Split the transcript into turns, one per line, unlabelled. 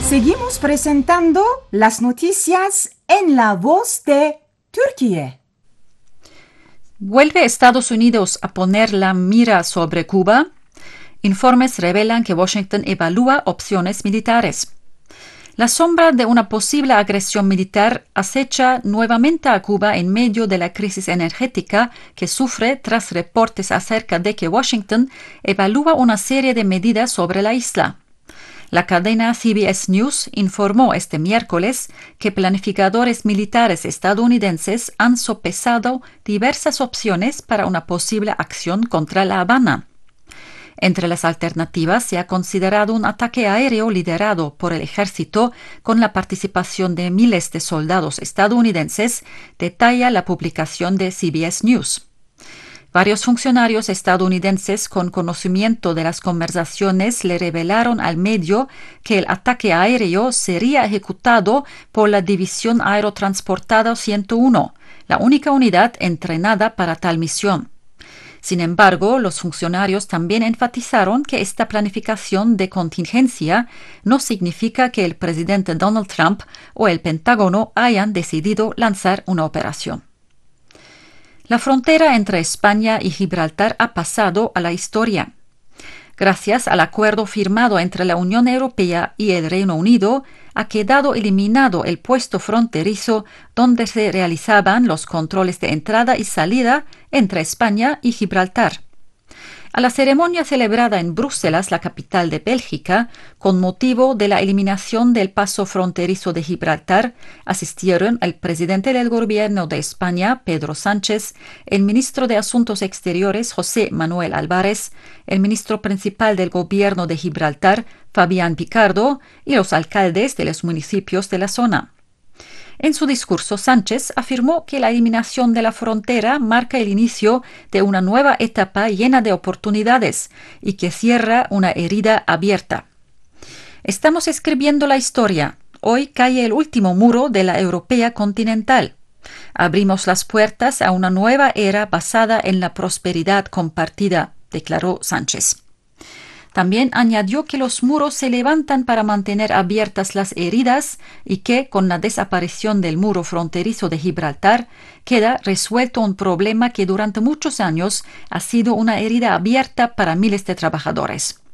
Seguimos presentando las noticias en la voz de Turquía.
¿Vuelve Estados Unidos a poner la mira sobre Cuba? Informes revelan que Washington evalúa opciones militares. La sombra de una posible agresión militar acecha nuevamente a Cuba en medio de la crisis energética que sufre tras reportes acerca de que Washington evalúa una serie de medidas sobre la isla. La cadena CBS News informó este miércoles que planificadores militares estadounidenses han sopesado diversas opciones para una posible acción contra La Habana. Entre las alternativas se ha considerado un ataque aéreo liderado por el ejército con la participación de miles de soldados estadounidenses, detalla la publicación de CBS News. Varios funcionarios estadounidenses con conocimiento de las conversaciones le revelaron al medio que el ataque aéreo sería ejecutado por la División Aerotransportada 101, la única unidad entrenada para tal misión. Sin embargo, los funcionarios también enfatizaron que esta planificación de contingencia no significa que el presidente Donald Trump o el Pentágono hayan decidido lanzar una operación. La frontera entre España y Gibraltar ha pasado a la historia. Gracias al acuerdo firmado entre la Unión Europea y el Reino Unido, ha quedado eliminado el puesto fronterizo donde se realizaban los controles de entrada y salida entre España y Gibraltar. A la ceremonia celebrada en Bruselas, la capital de Bélgica, con motivo de la eliminación del paso fronterizo de Gibraltar, asistieron el presidente del Gobierno de España, Pedro Sánchez, el ministro de Asuntos Exteriores, José Manuel Álvarez, el ministro principal del Gobierno de Gibraltar, Fabián Picardo, y los alcaldes de los municipios de la zona. En su discurso, Sánchez afirmó que la eliminación de la frontera marca el inicio de una nueva etapa llena de oportunidades y que cierra una herida abierta. Estamos escribiendo la historia. Hoy cae el último muro de la europea continental. Abrimos las puertas a una nueva era basada en la prosperidad compartida, declaró Sánchez. También añadió que los muros se levantan para mantener abiertas las heridas y que, con la desaparición del muro fronterizo de Gibraltar, queda resuelto un problema que durante muchos años ha sido una herida abierta para miles de trabajadores.